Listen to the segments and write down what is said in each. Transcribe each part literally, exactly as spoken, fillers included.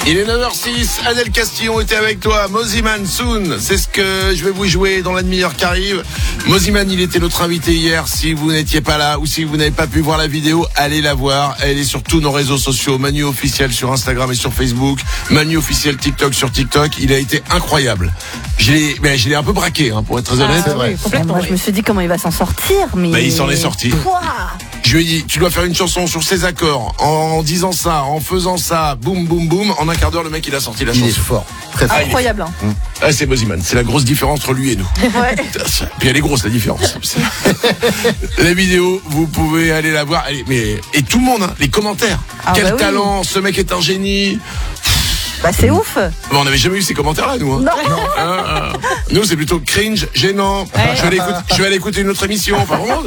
Il est neuf heures six, Adèle Castillon était avec toi, Moziman Soon, c'est ce que je vais vous jouer dans la demi-heure qui arrive. Moziman, il était notre invité hier, si vous n'étiez pas là ou si vous n'avez pas pu voir la vidéo, allez la voir, elle est sur tous nos réseaux sociaux, Manu officiel sur Instagram et sur Facebook, Manu officiel TikTok sur TikTok, il a été incroyable. Je l'ai, ben, je l'ai un peu braqué, hein, pour être très honnête. Ah, oui, complètement. Moi, je me suis dit comment il va s'en sortir, mais... Ben, il s'en est sorti. Pouah. Je lui ai dit, tu dois faire une chanson sur ces accords, en disant ça, en faisant ça, boum, boum, boum. En un quart d'heure, le mec, il a sorti la Il chanson. est fort. Très fort. Incroyable. Hein. Ah, c'est Moziman. C'est la grosse différence entre lui et nous. Ouais. Puis elle est grosse, la différence. La vidéo, vous pouvez aller la voir. Allez, mais, et tout le monde, hein, les commentaires. Ah, Quel bah oui. talent, ce mec est un génie. Bah, c'est ouf. Bon, on n'avait jamais eu ces commentaires-là, nous. Hein. Non. Ah, ah. Nous, c'est plutôt cringe, gênant. Ouais. Je, vais aller écouter, je vais aller écouter une autre émission. Enfin, vraiment.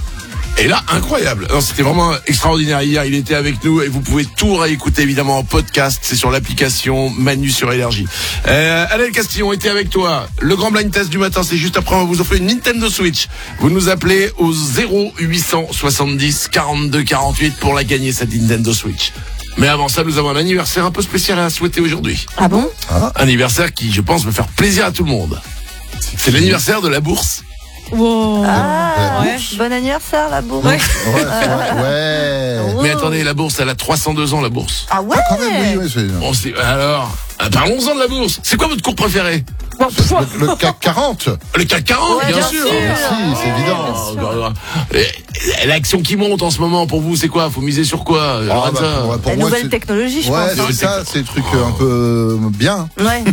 Et là, incroyable. Non, c'était vraiment extraordinaire hier. Il était avec nous et vous pouvez tout réécouter évidemment en podcast. C'est sur l'application Manu sur Énergie. Euh, Adèle Castillon était avec toi. Le grand blind test du matin, c'est juste après. On va vous offrir une Nintendo Switch. Vous nous appelez au zéro huit cent soixante-dix quarante-deux quarante-huit pour la gagner, cette Nintendo Switch. Mais avant ça, nous avons un anniversaire un peu spécial à souhaiter aujourd'hui. Ah bon? Un anniversaire qui, je pense, va faire plaisir à tout le monde. C'est l'anniversaire de la bourse. Wow. Ah, Ouais. bon anniversaire, la bourse. Ouais. Ouais, c'est vrai. Ouais. Mais attendez, la bourse, elle a trois cent deux ans, la bourse. Ah ouais? Quand même, oui, oui, c'est... Bon, c'est, alors, ah, parlons-en de la bourse. C'est quoi votre cours préféré? Le, le C A C quarante. Le C A C quarante, Ouais, bien, bien sûr. sûr. Si, c'est évident. Oh, bah, bah. Et L'action qui monte en ce moment, pour vous, c'est quoi? Faut miser sur quoi, Ah, Lorenza? bah, pour- pour La moi, nouvelle c'est- technologie, je Ouais, pense. c'est ça, c'est le truc un peu bien. Ouais.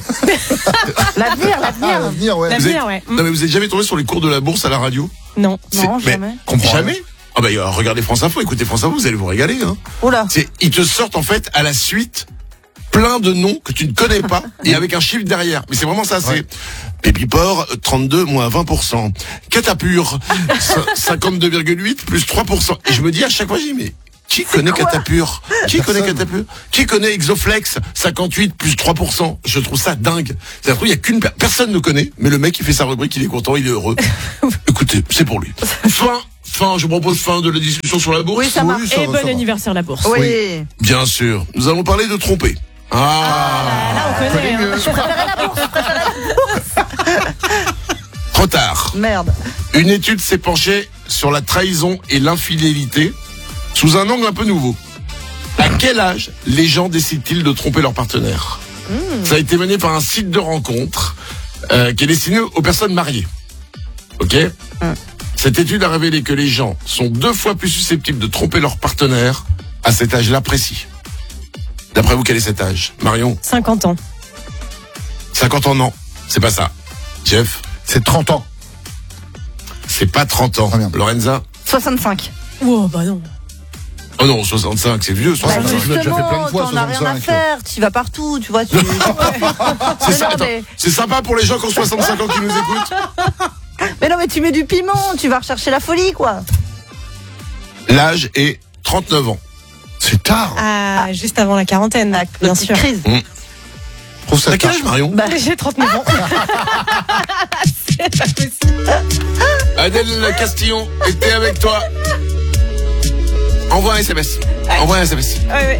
L'avenir, Ah, l'avenir. l'avenir, ouais. La Vous êtes- bière, ouais. Non, mais vous êtes jamais tombé sur les cours de la bourse à la radio? Non. C'est- Non, mais- jamais. Comprends Jamais? Ah bah, euh, regardez France Info, écoutez France Info, vous allez vous régaler, hein. Oula. C'est, ils te sortent, en fait, à la suite, plein de noms que tu ne connais pas et avec un chiffre derrière. Mais c'est vraiment ça, c'est Ouais. Pépiport, trente-deux moins vingt pour cent. Catapure, cinquante-deux virgule huit plus trois pour cent. Et je me dis à chaque fois, je dis, mais qui connaît Catapure? Qui connaît Catapure? Qui connaît Exoflex, cinquante-huit plus trois pour cent? Je trouve ça dingue. C'est-à-dire qu'il y a qu'une per- personne ne connaît, mais le mec, il fait sa rubrique, il est content, il est heureux. Écoutez, c'est pour lui. Fin, fin, je propose fin de la discussion sur la bourse. Oui, ça marche. ça Et va, bon ça va. anniversaire, la bourse. Oui. Bien sûr. Nous allons parler de tromper. Ah, Là, on connaît. hein. Je préférais la bourse. je préférais la bourse. trop tard. Merde. Une étude s'est penchée sur la trahison et l'infidélité sous un angle un peu nouveau. À quel âge les gens décident-ils de tromper leur partenaire? Ça a été mené par un site de rencontre euh, qui est destiné aux personnes mariées. Ok? Cette étude a révélé que les gens sont deux fois plus susceptibles de tromper leur partenaire à cet âge-là précis. D'après vous, quel est cet âge? Marion? cinquante ans. cinquante ans, non. C'est pas ça. Jeff? C'est trente ans. C'est pas trente ans. Ah, merde. Lorenza? soixante-cinq. Wow, bah non. Oh non, soixante-cinq, c'est vieux, Bah soixante-cinq. je l'ai déjà fait plein de fois, t'en as rien à soixante-cinq. faire. Tu vas partout, tu vois. Tu... C'est ça, non, attends, mais- c'est sympa pour les gens qui ont soixante-cinq ans qui nous écoutent. Mais non, mais tu mets du piment. Tu vas rechercher la folie, quoi. L'âge est trente-neuf ans. C'est tard. Ah, juste avant la quarantaine, La bien petite sûr. crise. Je trouve ça T'as quel tard. âge, Marion? Bah, J'ai trente-neuf ans. C'est pas possible. Adèle Castillon était avec toi. Envoie un S M S. Envoie un S M S. Ouais, ouais.